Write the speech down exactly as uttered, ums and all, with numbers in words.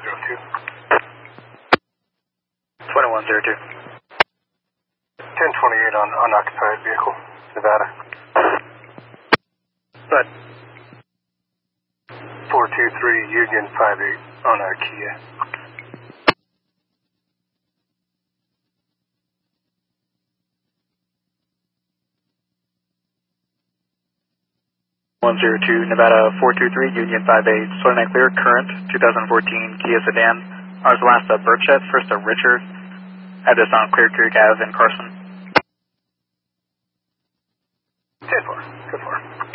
zero two. twenty-one zero two. ten twenty-eight on unoccupied vehicle, Nevada. But four two three Union five eight on our Kia. one zero two, Nevada four two three, Union five eight, Solar Night Clear, current, twenty fourteen Kia sedan. Ours last up Birchett, first up Richard. Address on Clear Creek Ave in Carson.